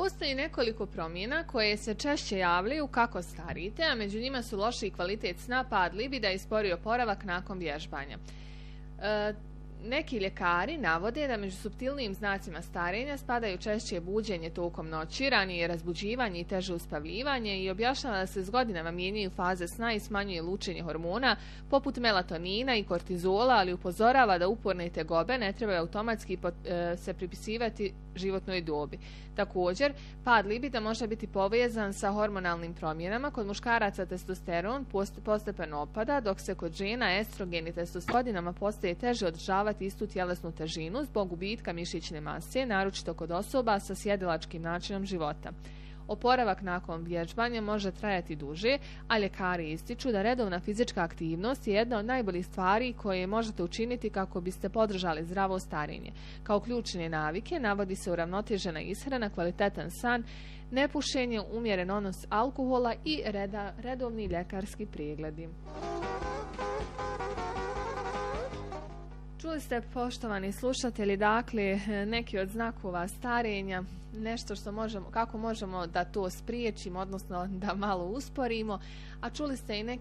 Postoji nekoliko promjena koje se češće javljaju kako starite, a među njima su lošiji kvalitet sna, pad libida i spori oporavak nakon vježbanja. Neki ljekari navode da među suptilnijim znacima starenja spadaju češće buđenje tokom noći, ranije razbuđivanje i teže uspavljivanje i objašnjava da se s godinama mijenjaju faze sna i smanjuje lučenje hormona poput melatonina i kortizola, ali upozorava da uporne tegobe ne trebaju automatski se pripisivati životnoj dobi. Također, pad libida može biti povezan sa hormonalnim promjenama. Kod muškaraca testosteron postepeno opada, dok se kod žena estrogen i testosteron godinama postaje teže održavati istu tjelesnu težinu zbog gubitka mišićne mase, naročito kod osoba sa sjedilačkim načinom života. Oporavak nakon vježbanja može trajati duže, a ljekari ističu da redovna fizička aktivnost je jedna od najboljih stvari koje možete učiniti kako biste podržali zdravo starenje. Kao ključne navike navodi se uravnotežena ishrana, kvalitetan san, nepušenje, umjeren odnos alkohola i redovni ljekarski pregledi. Čuli ste, poštovani slušatelji, dakle, neki od znakova starenja, nešto kako možemo da to spriječimo, odnosno da malo usporimo, a čuli ste i neke